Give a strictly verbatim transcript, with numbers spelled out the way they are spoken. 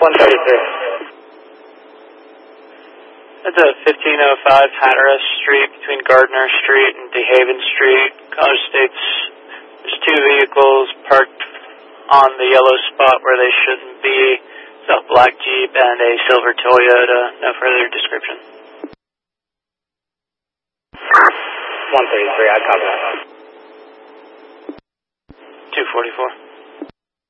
one thirty-three. That's a fifteen oh five Hatteras Street between Gardner Street and DeHaven Street. Caller states there's two vehicles parked on the yellow spot where they shouldn't be. It's a black Jeep and a silver Toyota. No further description. one thirty-three, I copy that. two forty-four.